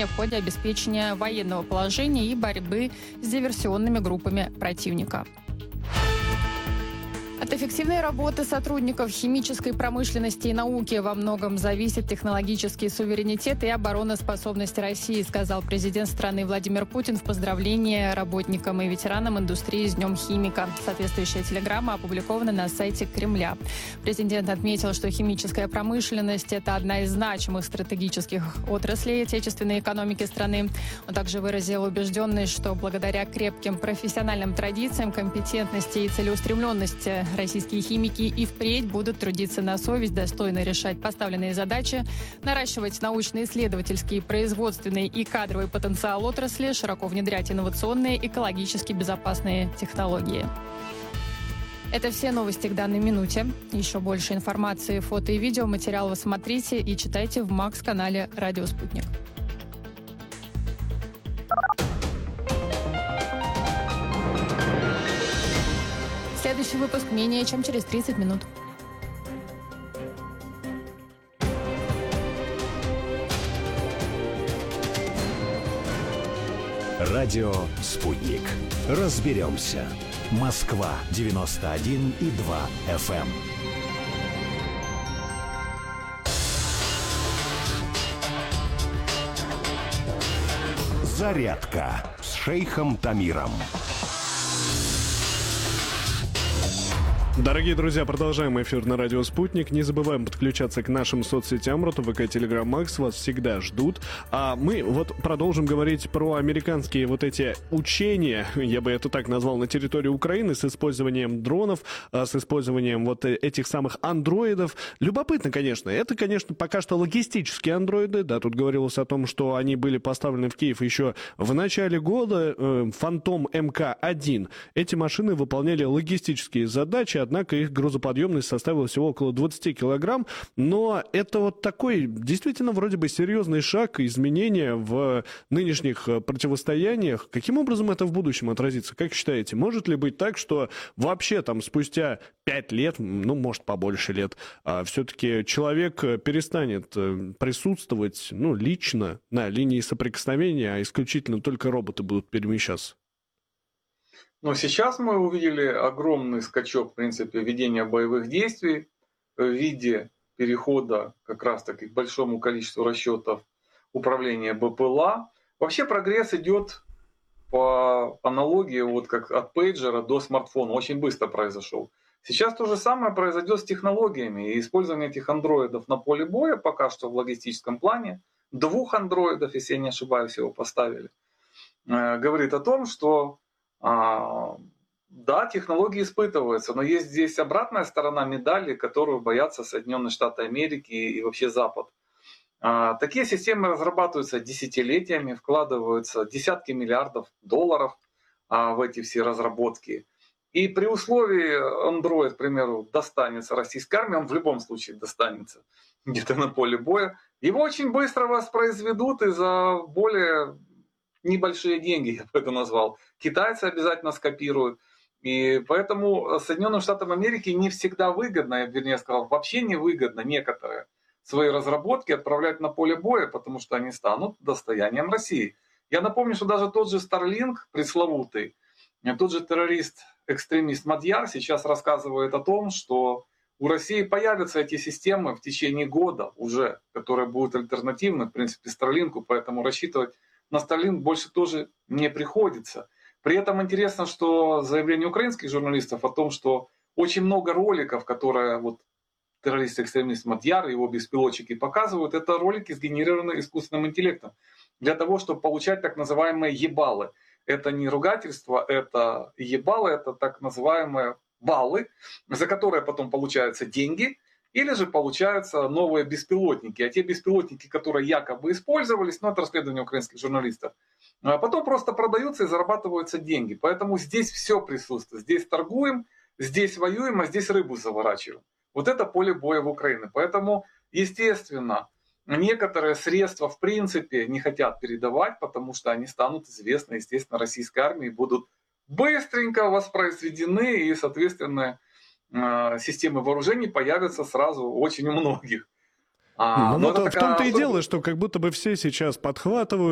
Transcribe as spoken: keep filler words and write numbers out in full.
в ходе обеспечения военного положения и борьбы с диверсионными группами противника. От эффективной работы сотрудников химической промышленности и науки во многом зависит технологический суверенитет и обороноспособность России, сказал президент страны Владимир Путин в поздравлении работникам и ветеранам индустрии с Днем химика. Соответствующая телеграмма опубликована на сайте Кремля. Президент отметил, что химическая промышленность – это одна из значимых стратегических отраслей отечественной экономики страны. Он также выразил убежденность, что благодаря крепким профессиональным традициям, компетентности и целеустремленности российские химики и впредь будут трудиться на совесть, достойно решать поставленные задачи, наращивать научно-исследовательский, производственный и кадровый потенциал отрасли, широко внедрять инновационные, экологически безопасные технологии. Это все новости к данной минуте. Еще больше информации, фото и видео материалов смотрите и читайте в Макс-канале «Радио Спутник». Следующий выпуск менее чем через тридцать минут. Радио «Спутник». Разберемся. Москва девяносто один и два эф эм. Зарядка с шейхом Тамиром. Дорогие друзья, продолжаем эфир на радио «Спутник». Не забываем подключаться к нашим соцсетям. Рото ВК, Телеграм, Макс вас всегда ждут. А мы вот продолжим говорить про американские вот эти учения, я бы это так назвал, на территории Украины с использованием дронов, с использованием вот этих самых андроидов. Любопытно, конечно. Это, конечно, пока что логистические андроиды. Да, тут говорилось о том, что они были поставлены в Киев еще в начале года. Фантом эм ка один. Эти машины выполняли логистические задачи, однако их грузоподъемность составила всего около двадцать килограмм, но это вот такой действительно вроде бы серьезный шаг, изменения в нынешних противостояниях. Каким образом это в будущем отразится? Как считаете, может ли быть так, что вообще там спустя пять лет, ну, может, побольше лет, все-таки человек перестанет присутствовать, ну, лично на линии соприкосновения, а исключительно только роботы будут перемещаться? Но сейчас мы увидели огромный скачок, в принципе, ведения боевых действий в виде перехода как раз-таки к большому количеству расчетов управления бэ пэ эл а. Вообще прогресс идет по аналогии вот как от пейджера до смартфона. Очень быстро произошел. Сейчас то же самое произойдет с технологиями. И использование этих андроидов на поле боя пока что в логистическом плане, двух андроидов, если я не ошибаюсь, его поставили, говорит о том, что А, да, технологии испытываются, но есть здесь обратная сторона медали, которую боятся Соединенные Штаты Америки и вообще Запад. А, такие системы разрабатываются десятилетиями, вкладываются десятки миллиардов долларов а, в эти все разработки. И при условии Android, к примеру, достанется российской армии, он в любом случае достанется где-то на поле боя, его очень быстро воспроизведут и за более небольшие деньги, я бы это назвал. Китайцы обязательно скопируют. И поэтому Соединенным Штатам Америки не всегда выгодно, я вернее сказал, вообще не выгодно некоторые свои разработки отправлять на поле боя, потому что они станут достоянием России. Я напомню, что даже тот же Starlink, пресловутый, тот же террорист-экстремист Мадьяр сейчас рассказывает о том, что у России появятся эти системы в течение года уже, которые будут альтернативны, в принципе, Starlink'у, поэтому рассчитывать на Starlink больше тоже не приходится. При этом интересно, что заявление украинских журналистов о том, что очень много роликов, которые вот террорист-экстремист Мадьяр и его беспилотчики показывают, это ролики сгенерированы искусственным интеллектом для того, чтобы получать так называемые ебалы. Это не ругательство, это ебалы, это так называемые баллы, за которые потом получаются деньги, или же получаются новые беспилотники. А те беспилотники, которые якобы использовались, ну это расследование украинских журналистов, а потом просто продаются и зарабатываются деньги. Поэтому здесь все присутствует. Здесь торгуем, здесь воюем, а здесь рыбу заворачиваем. Вот это поле боя в Украине. Поэтому, естественно, некоторые средства в принципе не хотят передавать, потому что они станут известны, естественно, российской армии, будут быстренько воспроизведены, и, соответственно, системы вооружений появятся сразу очень у многих. А, ну вот в том-то и дело, что как будто бы все сейчас подхватывают